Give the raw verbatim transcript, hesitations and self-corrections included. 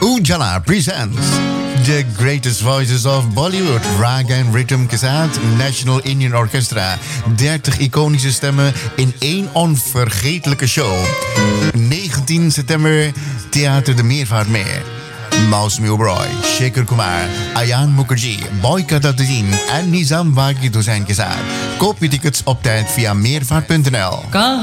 Ujala presents The Greatest Voices of Bollywood, Raga and Rhythm के साथ National Indian Orchestra. dertig iconische stemmen in één onvergetelijke show. negentien september, Theater de Meervaartmeer. Mausami Oberoi, Shekhar Kumar, Ayan Mukherjee, Boyka Tatuddin en Nizam Waqid Hussain के साथ. Koop je tickets op tijd via meervaart punt n l.